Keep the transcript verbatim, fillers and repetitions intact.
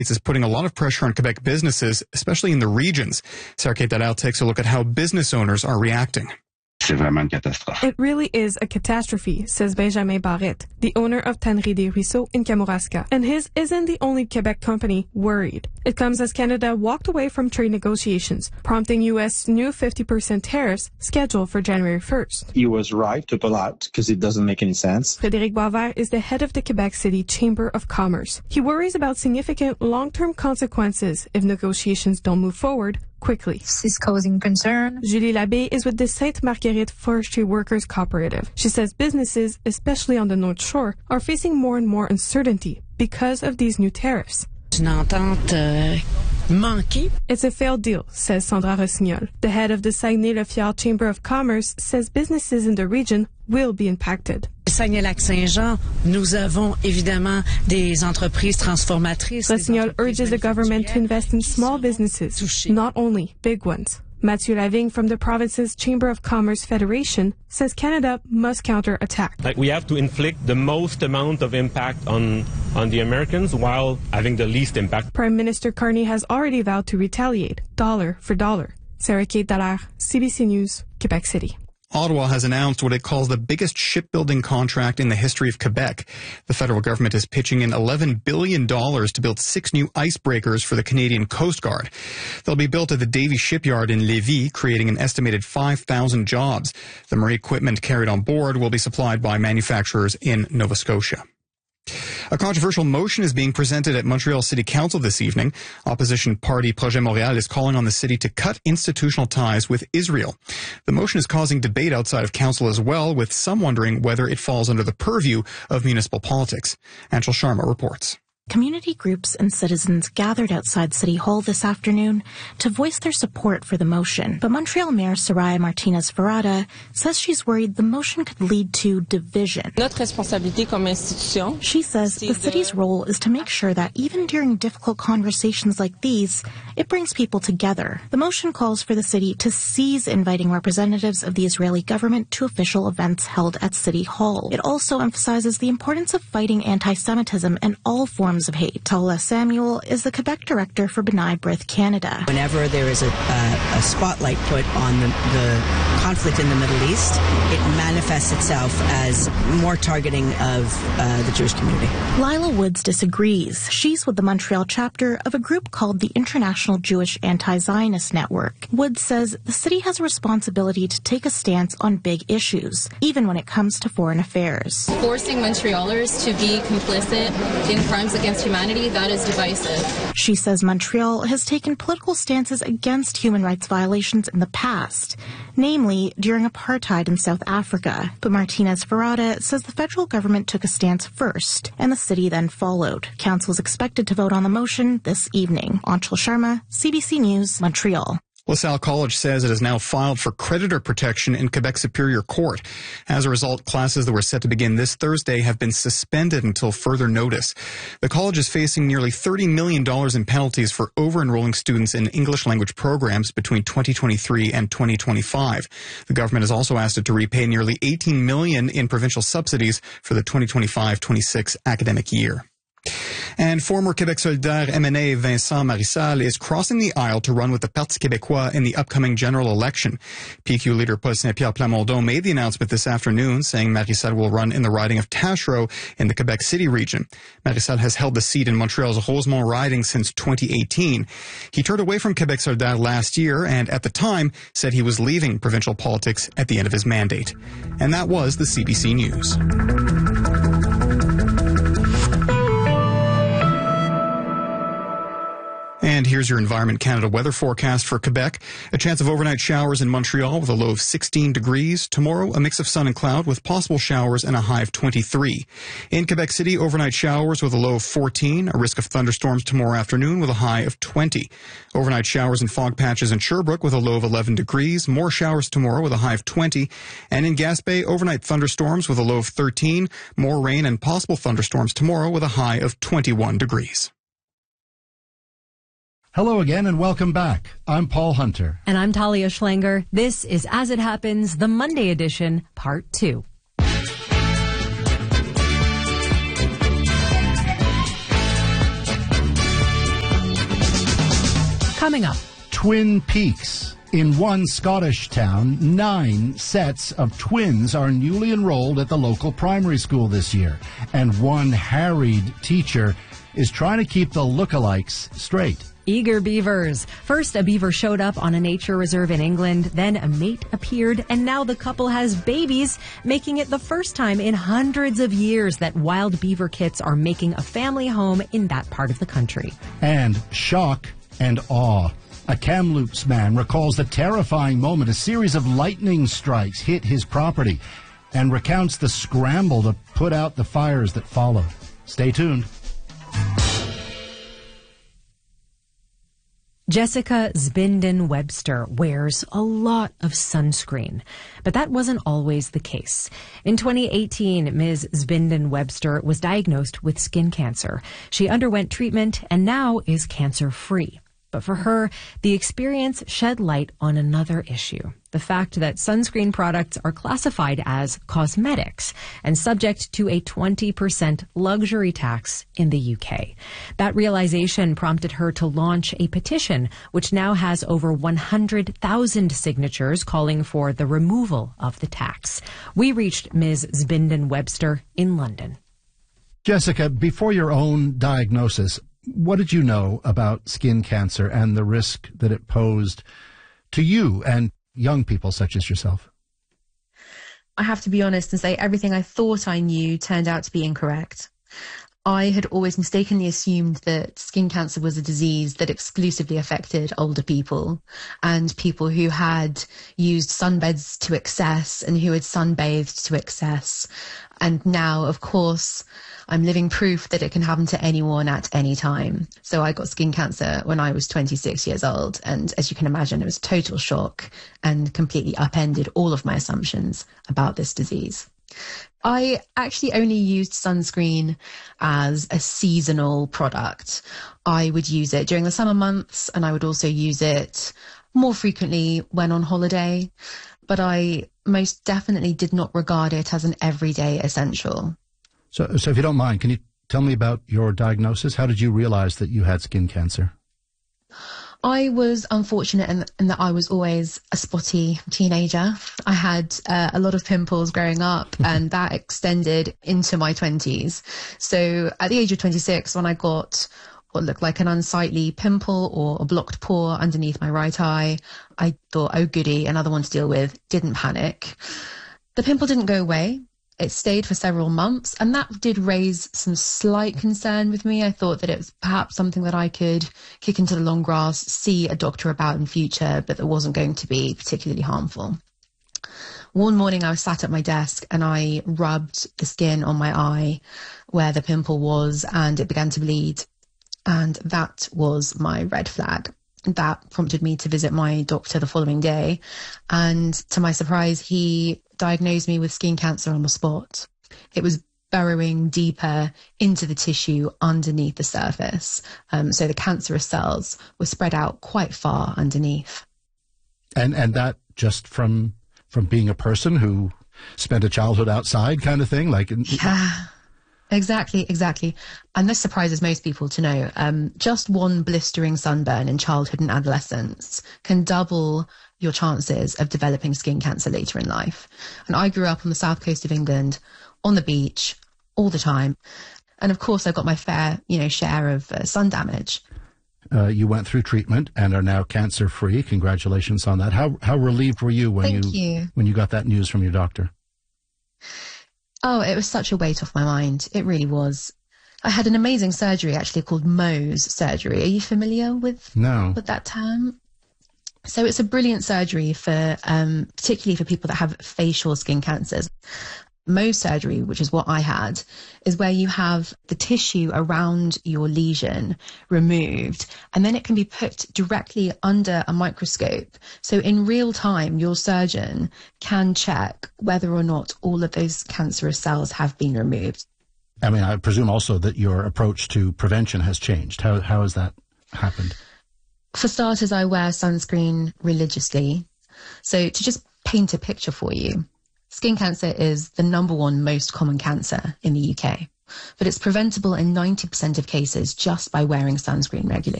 is putting a lot of pressure on Quebec businesses, especially in the regions. Sergei Dadar takes a look at how business owners are reacting. C'est vraiment une catastrophe. It really is a catastrophe, says Benjamin Barrette, the owner of Tannerie des Ruisseaux in Kamouraska. And his isn't the only Quebec company worried. It comes as Canada walked away from trade negotiations, prompting U S new fifty percent tariffs scheduled for January first. He was right to pull out because it doesn't make any sense. Frédéric Boisvert is the head of the Quebec City Chamber of Commerce. He worries about significant long-term consequences if negotiations don't move forward quickly. This is causing concern. Julie Labbé is with the Sainte Marguerite Forestry Workers Cooperative. She says businesses, especially on the North Shore, are facing more and more uncertainty because of these new tariffs. Une entente euh, manquée. It's a failed deal, says Sandra Rossignol. The head of the Saguenay-Le-Fjord Chamber of Commerce says businesses in the region will be impacted. Saguenay-Lac-Saint-Jean, nous avons évidemment des entreprises transformatrices. Rossignol urges the government to invest in small businesses, not only big ones. Mathieu Lavigne from the province's Chamber of Commerce Federation says Canada must counter-attack. Like, we have to inflict the most amount of impact on, on the Americans while having the least impact. Prime Minister Carney has already vowed to retaliate, dollar for dollar. Sarah-Kate Dallaire, C B C News, Quebec City. Ottawa has announced what it calls the biggest shipbuilding contract in the history of Quebec. The federal government is pitching in eleven billion dollars to build six new icebreakers for the Canadian Coast Guard. They'll be built at the Davie Shipyard in Lévis, creating an estimated five thousand jobs. The marine equipment carried on board will be supplied by manufacturers in Nova Scotia. A controversial motion is being presented at Montreal City Council this evening. Opposition party Projet Montréal is calling on the city to cut institutional ties with Israel. The motion is causing debate outside of council as well, with some wondering whether it falls under the purview of municipal politics. Anshul Sharma reports. Community groups and citizens gathered outside City Hall this afternoon to voice their support for the motion. But Montreal Mayor Soraya Martinez-Ferrada says she's worried the motion could lead to division. Notre responsabilité comme institution. She says the city's role is to make sure that even during difficult conversations like these, it brings people together. The motion calls for the city to cease inviting representatives of the Israeli government to official events held at City Hall. It also emphasizes the importance of fighting anti-Semitism and all forms of hate. Taula Samuel is the Quebec director for B'nai B'rith Canada. Whenever there is a, a, a spotlight put on the, the conflict in the Middle East, it manifests itself as more targeting of uh, the Jewish community. Lila Woods disagrees. She's with the Montreal chapter of a group called the International Jewish Anti-Zionist Network. Woods says the city has a responsibility to take a stance on big issues, even when it comes to foreign affairs. Forcing Montrealers to be complicit in crimes against humanity, that is divisive. She says Montreal has taken political stances against human rights violations in the past, namely during apartheid in South Africa. But Martinez-Ferrada says the federal government took a stance first, and the city then followed. Council is expected to vote on the motion this evening. Anshul Sharma, C B C News, Montreal. LaSalle College says it has now filed for creditor protection in Quebec Superior Court. As a result, classes that were set to begin this Thursday have been suspended until further notice. The college is facing nearly thirty million dollars in penalties for over-enrolling students in English language programs between twenty twenty-three and twenty twenty-five. The government has also asked it to repay nearly eighteen million dollars in provincial subsidies for the twenty twenty-five twenty-six academic year. And former Québec solidaire M N A Vincent Marissal is crossing the aisle to run with the Parti québécois in the upcoming general election. P Q leader Paul Saint-Pierre Plamondon made the announcement this afternoon, saying Marissal will run in the riding of Taschereau in the Quebec City region. Marissal has held the seat in Montreal's Rosemont riding since twenty eighteen. He turned away from Québec solidaire last year and at the time said he was leaving provincial politics at the end of his mandate. And that was the C B C News. And here's your Environment Canada weather forecast for Quebec. A chance of overnight showers in Montreal with a low of sixteen degrees. Tomorrow, a mix of sun and cloud with possible showers and a high of twenty-three. In Quebec City, overnight showers with a low of fourteen. A risk of thunderstorms tomorrow afternoon with a high of twenty. Overnight showers and fog patches in Sherbrooke with a low of eleven degrees. More showers tomorrow with a high of twenty. And in Gaspé, overnight thunderstorms with a low of thirteen. More rain and possible thunderstorms tomorrow with a high of twenty-one degrees. Hello again and welcome back. I'm Paul Hunter. And I'm Talia Schlanger. This is As It Happens, the Monday edition, part two. Coming up. Twin Peaks. In one Scottish town, nine sets of twins are newly enrolled at the local primary school this year. And one harried teacher is trying to keep the lookalikes straight. Eager beavers. First, a beaver showed up on a nature reserve in England. Then a mate appeared, and now the couple has babies, making it the first time in hundreds of years that wild beaver kits are making a family home in that part of the country. And shock and awe. A Kamloops man recalls the terrifying moment a series of lightning strikes hit his property and recounts the scramble to put out the fires that followed. Stay tuned. Jessica Zbinden Webster wears a lot of sunscreen, but that wasn't always the case. In twenty eighteen, Miz Zbinden Webster was diagnosed with skin cancer. She underwent treatment and now is cancer-free. But for her, the experience shed light on another issue, the fact that sunscreen products are classified as cosmetics and subject to a twenty percent luxury tax in the U K. That realization prompted her to launch a petition, which now has over one hundred thousand signatures calling for the removal of the tax. We reached Miz Zbinden Webster in London. Jessica, before your own diagnosis, what did you know about skin cancer and the risk that it posed to you and young people such as yourself? I have to be honest and say everything I thought I knew turned out to be incorrect. I had always mistakenly assumed that skin cancer was a disease that exclusively affected older people and people who had used sunbeds to excess and who had sunbathed to excess. And now, of course, I'm living proof that it can happen to anyone at any time. So I got skin cancer when I was twenty-six years old. And as you can imagine, it was a total shock and completely upended all of my assumptions about this disease. I actually only used sunscreen as a seasonal product. I would use it during the summer months, and I would also use it more frequently when on holiday. But I most definitely did not regard it as an everyday essential. So, so if you don't mind, can you tell me about your diagnosis? How did you realize that you had skin cancer? I was unfortunate in, in that I was always a spotty teenager. I had uh, a lot of pimples growing up, and that extended into my twenties. So at the age of twenty-six, when I got what looked like an unsightly pimple or a blocked pore underneath my right eye, I thought, oh goody, another one to deal with. Didn't panic. The pimple didn't go away. It stayed for several months, and that did raise some slight concern with me. I thought that it was perhaps something that I could kick into the long grass, see a doctor about in future, but that wasn't going to be particularly harmful. One morning I was sat at my desk and I rubbed the skin on my eye where the pimple was, and it began to bleed. And that was my red flag. That prompted me to visit my doctor the following day. And to my surprise, he diagnosed me with skin cancer on the spot. It was burrowing deeper into the tissue underneath the surface. Um, so the cancerous cells were spread out quite far underneath. And and that just from from being a person who spent a childhood outside kind of thing? Like, yeah. Exactly, exactly. And this surprises most people to know. Um, just one blistering sunburn in childhood and adolescence can double your chances of developing skin cancer later in life. And I grew up on the south coast of England, on the beach, all the time. And of course, I got my fair, you know, share of uh, sun damage. Uh, you went through treatment and are now cancer-free. Congratulations on that. How how relieved were you when Thank you, you when you got that news from your doctor? Oh, it was such a weight off my mind. It really was. I had an amazing surgery actually called Mohs surgery. Are you familiar with, no. with that term? So it's a brilliant surgery for, um, particularly for people that have facial skin cancers. Mohs surgery, which is what I had, is where you have the tissue around your lesion removed, and then it can be put directly under a microscope. So in real time, your surgeon can check whether or not all of those cancerous cells have been removed. I mean, I presume also that your approach to prevention has changed. How how has that happened? For starters, I wear sunscreen religiously. So to just paint a picture for you, skin cancer is the number one most common cancer in the U K, but it's preventable in ninety percent of cases just by wearing sunscreen regularly.